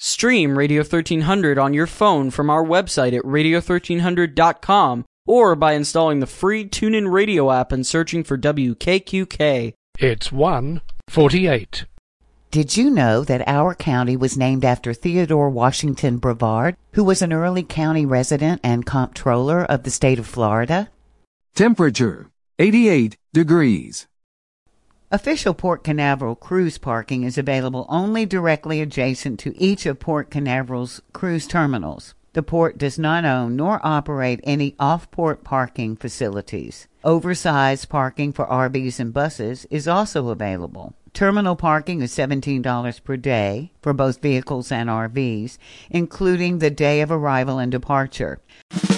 Stream Radio 1300 on your phone from our website at radio1300.com or by installing the free TuneIn Radio app and searching for WKQK. It's 1:48. Did you know that our county was named after Theodore Washington Brevard, who was an early county resident and comptroller of the state of Florida? Temperature, 88 degrees. Official Port Canaveral cruise parking is available only directly adjacent to each of Port Canaveral's cruise terminals. The port does not own nor operate any off-port parking facilities. Oversized parking for RVs and buses is also available. Terminal parking is $17 per day for both vehicles and RVs, including the day of arrival and departure.